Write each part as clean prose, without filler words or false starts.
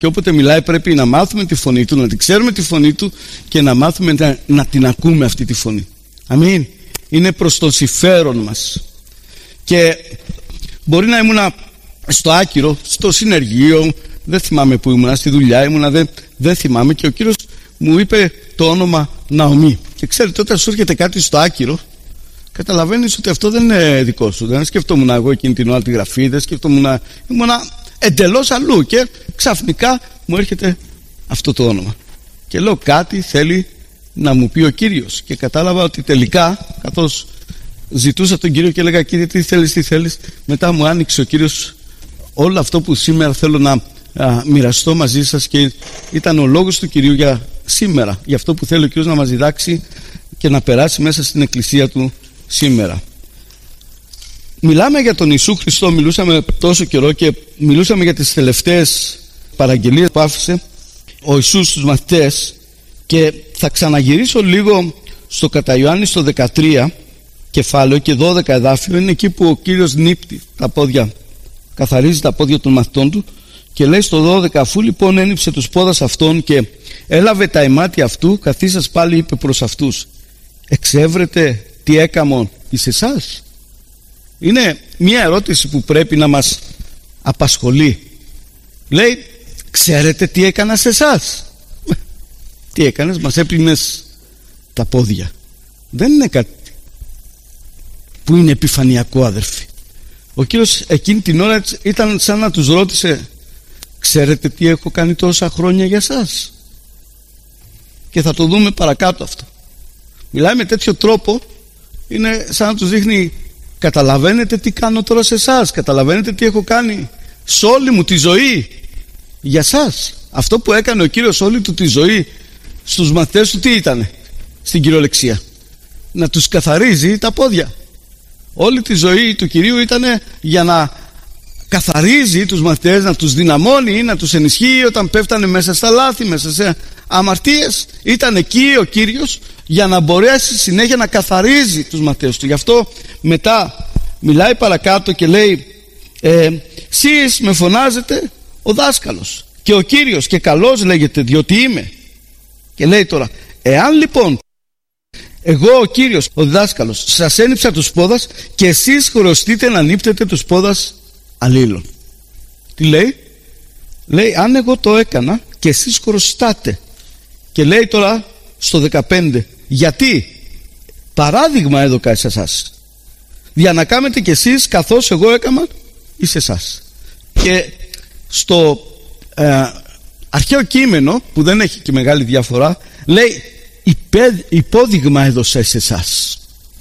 Και όποτε μιλάει πρέπει να μάθουμε τη φωνή του, να την ξέρουμε τη φωνή του και να μάθουμε να την ακούμε αυτή τη φωνή. Αμήν. Είναι προς το συμφέρον μας. Και μπορεί να ήμουνα στο άκυρο, στο συνεργείο, δεν θυμάμαι που ήμουνα, στη δουλειά ήμουνα, δεν θυμάμαι, και ο Κύριος μου είπε το όνομα Ναομή. Και ξέρετε, όταν σου έρχεται κάτι στο άκυρο, καταλαβαίνεις ότι αυτό δεν είναι δικό σου. Δεν σκεφτόμουν εγώ εκείνη την ώρα τη γραφή, δεν σκεφτόμουν, ήμουνα εντελώς αλλού, και ξαφνικά μου έρχεται αυτό το όνομα. Και λέω, κάτι θέλει να μου πει ο Κύριος. Και κατάλαβα ότι τελικά, καθώς ζητούσα τον Κύριο και έλεγα, Κύριε, τι θέλεις, μετά μου άνοιξε ο Κύριος όλο αυτό που σήμερα θέλω να μοιραστώ μαζί σας, και ήταν ο λόγος του Κυρίου για σήμερα, για αυτό που θέλει ο Κύριος να μας διδάξει και να περάσει μέσα στην εκκλησία του σήμερα. Μιλάμε για τον Ιησού Χριστό, μιλούσαμε τόσο καιρό και μιλούσαμε για τις τελευταίες παραγγελίες που άφησε ο Ιησούς στους μαθητές, και θα ξαναγυρίσω λίγο στο κατά Ιωάννη στο 13 κεφάλαιο και 12 εδάφιο. Είναι εκεί που ο Κύριος νύπτει τα πόδια, καθαρίζει τα πόδια των μαθητών του, και λέει στο 12, αφού λοιπόν ένυψε τους πόδας αυτών και έλαβε τα αιμάτια αυτού, καθίσας πάλι είπε προς αυτούς, εξεύρετε τι έκαμον εις εσάς? Είναι μια ερώτηση που πρέπει να μας απασχολεί. Λέει, ξέρετε τι έκανα σε εσάς? Τι έκανες? Μας έπλυνες τα πόδια. Δεν είναι κάτι που είναι επιφανειακό, αδερφοί. Ο Κύριος εκείνη την ώρα ήταν σαν να τους ρώτησε, ξέρετε τι έχω κάνει τόσα χρόνια για σας? Και θα το δούμε παρακάτω αυτό. Μιλάει με τέτοιο τρόπο, είναι σαν να τους δείχνει, καταλαβαίνετε τι κάνω τώρα σε εσάς? Καταλαβαίνετε τι έχω κάνει σε όλη μου τη ζωή για σας? Αυτό που έκανε ο Κύριος όλη του τη ζωή στους μαθητές του, τι ήτανε στην κυριολεξία? Να τους καθαρίζει τα πόδια. Όλη τη ζωή του Κυρίου ήταν για να καθαρίζει τους μαθητές, να τους δυναμώνει, να τους ενισχύει όταν πέφτανε μέσα στα λάθη, μέσα σε αμαρτίες. Ήταν εκεί ο Κύριος για να μπορέσει συνέχεια να καθαρίζει τους μαθητές του. Γι' αυτό μετά μιλάει παρακάτω και λέει, σεις με φωνάζετε ο δάσκαλος και ο Κύριος, και καλός λέγεται, διότι είμαι. Και λέει τώρα, εάν λοιπόν εγώ ο Κύριος, ο δάσκαλος, σας ένυψα τους πόδας, και εσείς χρωστείτε να νύπτετε τους πόδας αλλήλων. Τι λέει? Λέει, αν εγώ το έκανα και εσείς χρωστάτε. Και λέει τώρα στο 15, γιατί? Παράδειγμα έδωκα σε εσάς, για να κάνετε κι εσείς καθώς εγώ έκανα εις εσάς. Και στο αρχαίο κείμενο, που δεν έχει και μεγάλη διαφορά, λέει, υπόδειγμα έδωσα σε εσάς,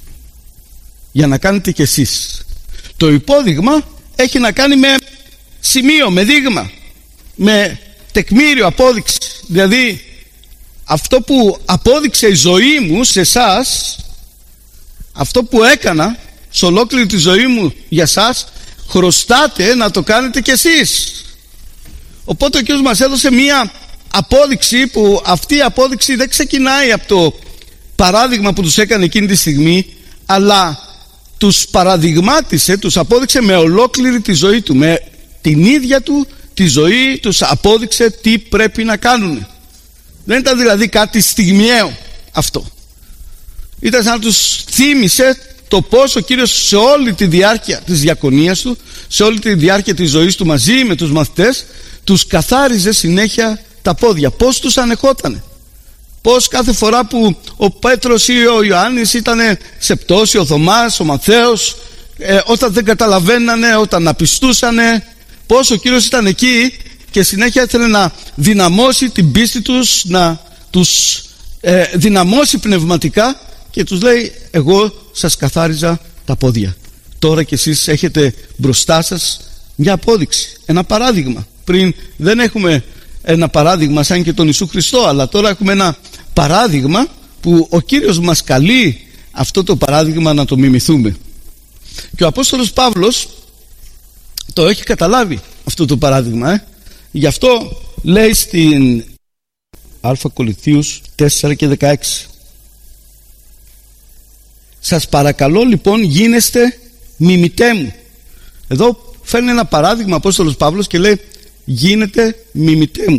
για να κάνετε κι εσείς. Το υπόδειγμα έχει να κάνει με σημείο, με δείγμα, με τεκμήριο, απόδειξη. Δηλαδή αυτό που απόδειξε η ζωή μου σε εσάς, αυτό που έκανα σε ολόκληρη τη ζωή μου για εσάς, χρωστάτε να το κάνετε κι εσείς. Οπότε ο Κύριος μας έδωσε μία απόδειξη, που αυτή η απόδειξη δεν ξεκινάει από το παράδειγμα που τους έκανε εκείνη τη στιγμή, αλλά τους παραδειγμάτισε, τους απόδειξε με ολόκληρη τη ζωή του, με την ίδια του τη ζωή τους απόδειξε τι πρέπει να κάνουν. Δεν ήταν δηλαδή κάτι στιγμιαίο αυτό. Ήταν σαν να τους θύμισε το πώς ο Κύριος σε όλη τη διάρκεια της διακονίας του, σε όλη τη διάρκεια της ζωής του μαζί με τους μαθητές, τους καθάριζε συνέχεια τα πόδια. Πώς τους ανεχότανε. Πώς κάθε φορά που ο Πέτρος ή ο Ιωάννης ήταν σε πτώση, ο Θωμάς, ο Ματθαίος, όταν δεν καταλαβαίνανε, όταν απιστούσανε, πώς ο Κύριος ήταν εκεί και συνέχεια ήθελε να δυναμώσει την πίστη τους, να τους δυναμώσει πνευματικά, και τους λέει, εγώ σας καθάριζα τα πόδια. Τώρα κι εσείς έχετε μπροστά σας μια απόδειξη, ένα παράδειγμα. Πριν δεν έχουμε ένα παράδειγμα σαν και τον Ιησού Χριστό, αλλά τώρα έχουμε ένα παράδειγμα που ο Κύριος μας καλεί αυτό το παράδειγμα να το μιμηθούμε. Και ο Απόστολος Παύλος το έχει καταλάβει αυτό το παράδειγμα. Γι' αυτό λέει στην Α Κορινθίους 4 και 16, σας παρακαλώ λοιπόν γίνεστε μιμητέ μου. Εδώ φέρνει ένα παράδειγμα ο Απόστολος Παύλος και λέει, γίνετε μιμητέ μου.